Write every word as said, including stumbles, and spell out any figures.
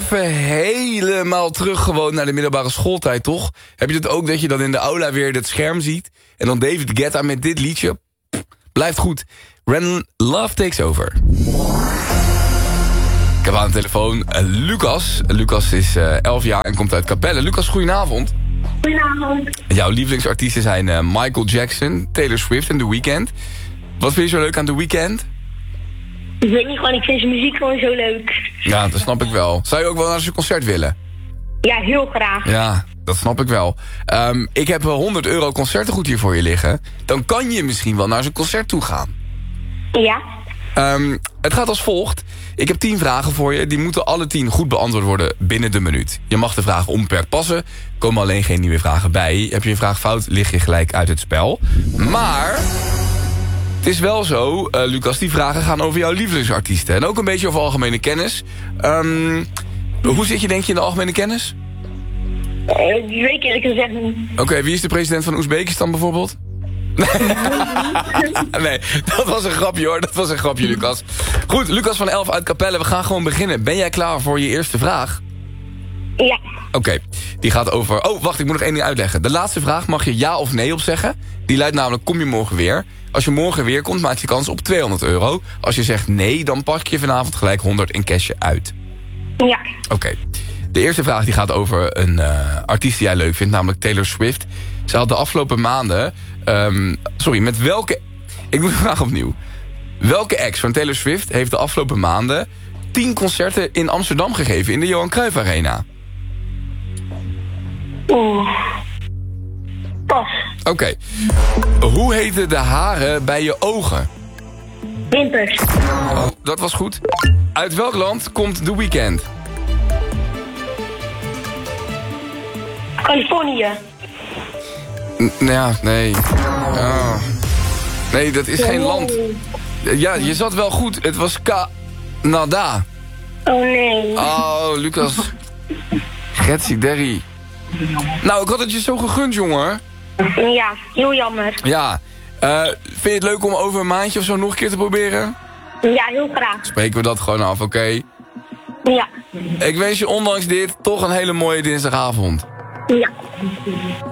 even helemaal terug gewoon naar de middelbare schooltijd, toch? Heb je het ook dat je dan in de aula weer het scherm ziet? En dan David Guetta met dit liedje. Pff, blijft goed. When Love Takes Over. Ik heb aan de telefoon uh, Lucas. Lucas is uh, elf jaar en komt uit Capelle. Lucas, goedenavond. Goedenavond. Jouw lievelingsartiesten zijn uh, Michael Jackson, Taylor Swift en The Weeknd. Wat vind je zo leuk aan The Weeknd? Ik weet niet, gewoon, ik vind zijn muziek gewoon zo leuk. Ja, dat snap ik wel. Zou je ook wel naar zijn concert willen? Ja, heel graag. Ja, dat snap ik wel. Um, ik heb honderd euro concertengoed hier voor je liggen. Dan kan je misschien wel naar zijn concert toe gaan. Ja. Um, het gaat als volgt. Ik heb tien vragen voor je. Die moeten alle tien goed beantwoord worden binnen de minuut. Je mag de vragen onbeperkt passen. Er komen alleen geen nieuwe vragen bij. Heb je een vraag fout, lig je gelijk uit het spel. Maar het is wel zo, uh, Lucas, die vragen gaan over jouw lievelingsartiesten. En ook een beetje over algemene kennis. Um, hoe zit je, denk je, in de algemene kennis? Uh, die weet ik eerlijk gezegd niet. Oké, okay, wie is de president van Oezbekistan bijvoorbeeld? Nee, dat was een grapje hoor, dat was een grapje, Lucas. Goed, Lucas van elf uit Capelle, we gaan gewoon beginnen. Ben jij klaar voor je eerste vraag? Ja. Oké, okay, die gaat over... Oh, wacht, ik moet nog één ding uitleggen. De laatste vraag mag je ja of nee op zeggen. Die luidt namelijk, kom je morgen weer? Als je morgen weer komt, maak je kans op tweehonderd euro. Als je zegt nee, dan pak je vanavond gelijk honderd in cashje uit. Ja. Oké. Okay. De eerste vraag die gaat over een uh, artiest die jij leuk vindt, namelijk Taylor Swift. Ze had de afgelopen maanden... Um, sorry, met welke... Ik doe de vraag opnieuw. Welke ex van Taylor Swift heeft de afgelopen maanden tien concerten in Amsterdam gegeven in de Johan Cruijff Arena? Oeh. Pas. Oké. Okay. Hoe heten de haren bij je ogen? Wimpers. Oh, dat was goed. Uit welk land komt The Weeknd? Californië. N ja, nee. Oh. Nee, dat is geen land. Ja, je zat wel goed. Het was Canada. Oh nee. Oh, Lucas. Getsie Derry. Nou, ik had het je zo gegund, jongen. Ja, heel jammer. Ja. Uh, vind je het leuk om over een maandje of zo nog een keer te proberen? Ja, heel graag. Spreken we dat gewoon af, oké? Okay? Ja. Ik wens je ondanks dit toch een hele mooie dinsdagavond. Ja.